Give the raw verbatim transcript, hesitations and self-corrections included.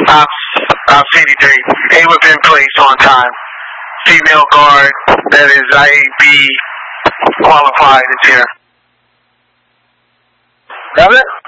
Ops, Ops eighty-three. A whip in place on time. Female guard that is I A B qualified is here. Got it?